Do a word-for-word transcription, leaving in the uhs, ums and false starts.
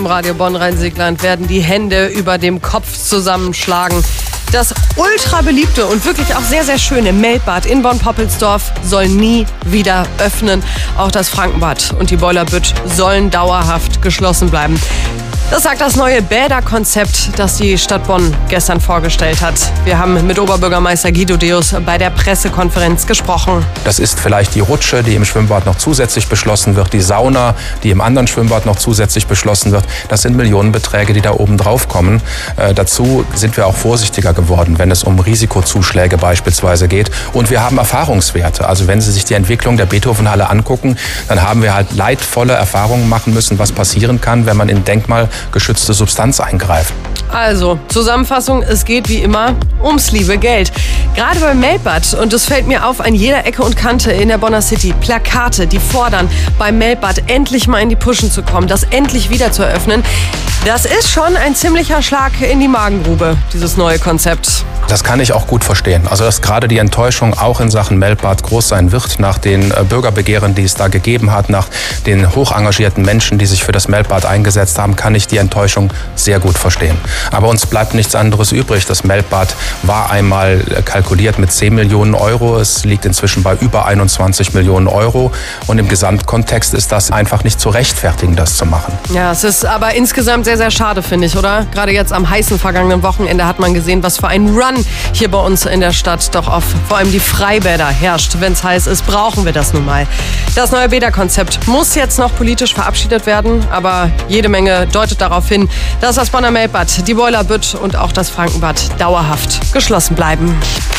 Im Radio Bonn-Rhein-Sieg-Land werden die Hände über dem Kopf zusammenschlagen. Das ultra beliebte und wirklich auch sehr, sehr schöne Melkbad in Bonn-Poppelsdorf soll nie wieder öffnen. Auch das Frankenbad und die Boilerbütt sollen dauerhaft geschlossen bleiben. Das sagt das neue Bäderkonzept, das die Stadt Bonn gestern vorgestellt hat. Wir haben mit Oberbürgermeister Guido Deus bei der Pressekonferenz gesprochen. Das ist vielleicht die Rutsche, die im Schwimmbad noch zusätzlich beschlossen wird, die Sauna, die im anderen Schwimmbad noch zusätzlich beschlossen wird. Das sind Millionenbeträge, die da oben drauf kommen. Äh, dazu sind wir auch vorsichtiger geworden, wenn es um Risikozuschläge beispielsweise geht. Und wir haben Erfahrungswerte. Also wenn Sie sich die Entwicklung der Beethovenhalle angucken, dann haben wir halt leidvolle Erfahrungen machen müssen, was passieren kann, wenn man in Denkmal geschützte Substanz eingreift. Also, Zusammenfassung, es geht wie immer ums liebe Geld. Gerade beim Melkbad, und es fällt mir auf an jeder Ecke und Kante in der Bonner City, Plakate, die fordern, beim Melkbad endlich mal in die Puschen zu kommen, das endlich wieder zu eröffnen. Das ist schon ein ziemlicher Schlag in die Magengrube, dieses neue Konzept. Das kann ich auch gut verstehen. Also dass gerade die Enttäuschung auch in Sachen Melkbad groß sein wird, nach den Bürgerbegehren, die es da gegeben hat, nach den hoch engagierten Menschen, die sich für das Melkbad eingesetzt haben, kann ich die Enttäuschung sehr gut verstehen. Aber uns bleibt nichts anderes übrig. Das Melkbad war einmal kalkuliert mit zehn Millionen Euro. Es liegt inzwischen bei über einundzwanzig Millionen Euro. Und im Gesamtkontext ist das einfach nicht zu rechtfertigen, das zu machen. Ja, es ist aber insgesamt sehr, sehr schade, finde ich, oder? Gerade jetzt am heißen vergangenen Wochenende hat man gesehen, was für ein Run hier bei uns in der Stadt doch auf vor allem die Freibäder herrscht. Wenn es heiß ist, brauchen wir das nun mal. Das neue Bäderkonzept muss jetzt noch politisch verabschiedet werden, aber jede Menge deutet darauf hin, dass das Bonner Melkbad, die Boilerbütt und auch das Frankenbad dauerhaft geschlossen bleiben.